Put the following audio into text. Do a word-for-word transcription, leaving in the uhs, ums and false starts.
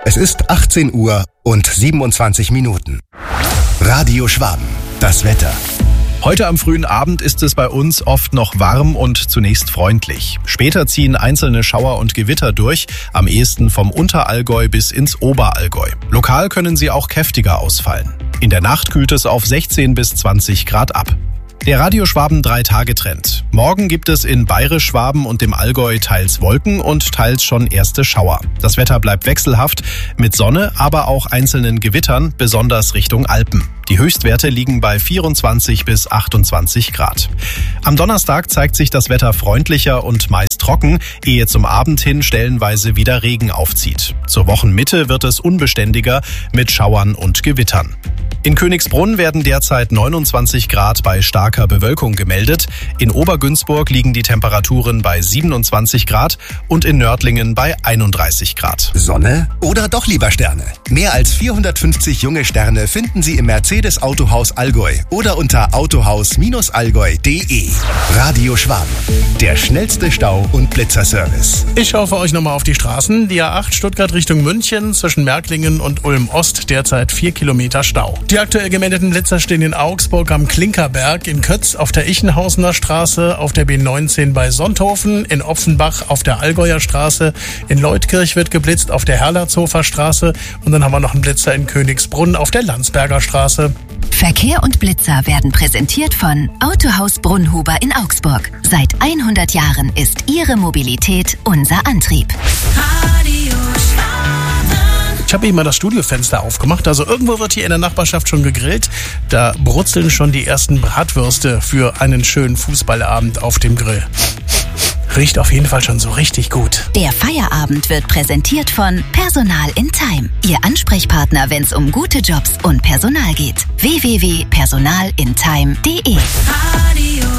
Es ist achtzehn Uhr und siebenundzwanzig Minuten. Radio Schwaben, das Wetter. Heute am frühen Abend ist es bei uns oft noch warm und zunächst freundlich. Später ziehen einzelne Schauer und Gewitter durch, am ehesten vom Unterallgäu bis ins Oberallgäu. Lokal können sie auch kräftiger ausfallen. In der Nacht kühlt es auf sechzehn bis zwanzig Grad ab. Der Radio Schwaben drei-Tage-Trend. Morgen gibt es in Bayerisch-Schwaben und dem Allgäu teils Wolken und teils schon erste Schauer. Das Wetter bleibt wechselhaft, mit Sonne, aber auch einzelnen Gewittern, besonders Richtung Alpen. Die Höchstwerte liegen bei vierundzwanzig bis achtundzwanzig Grad. Am Donnerstag zeigt sich das Wetter freundlicher und meist trocken, ehe zum Abend hin stellenweise wieder Regen aufzieht. Zur Wochenmitte wird es unbeständiger mit Schauern und Gewittern. In Königsbrunn werden derzeit neunundzwanzig Grad bei starker Bewölkung gemeldet. In Obergünzburg liegen die Temperaturen bei siebenundzwanzig Grad und in Nördlingen bei einunddreißig Grad. Sonne oder doch lieber Sterne? Mehr als vierhundertfünfzig junge Sterne finden Sie im Mercedes Autohaus Allgäu oder unter autohaus allgäu punkt de. Radio Schwaben, der schnellste Stau- und Blitzerservice. Ich schaue für euch nochmal auf die Straßen. Die A acht Stuttgart Richtung München zwischen Märklingen und Ulm-Ost derzeit vier Kilometer Stau. Die aktuell gemeldeten Blitzer stehen in Augsburg am Klinkerberg, in Kötz auf der Ichenhausener Straße, auf der B neunzehn bei Sonthofen, in Opfenbach auf der Allgäuer Straße, in Leutkirch wird geblitzt auf der Herlertshofer Straße und dann haben wir noch einen Blitzer in Königsbrunn auf der Landsberger Straße. Verkehr und Blitzer werden präsentiert von Autohaus Brunnhuber in Augsburg. Seit hundert Jahren ist Ihre Mobilität unser Antrieb. Radio Ich habe eben mal das Studiofenster aufgemacht, also irgendwo wird hier in der Nachbarschaft schon gegrillt. Da brutzeln schon die ersten Bratwürste für einen schönen Fußballabend auf dem Grill. Riecht auf jeden Fall schon so richtig gut. Der Feierabend wird präsentiert von Personal in Time. Ihr Ansprechpartner, wenn es um gute Jobs und Personal geht. w w w punkt personal in time punkt de